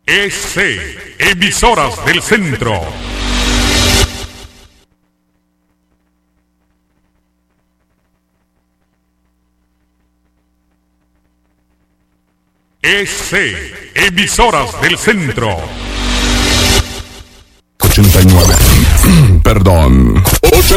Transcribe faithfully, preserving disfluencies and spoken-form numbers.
E C, Emisoras del Centro. E C, Emisoras del Centro. ochenta y nueve. Perdón.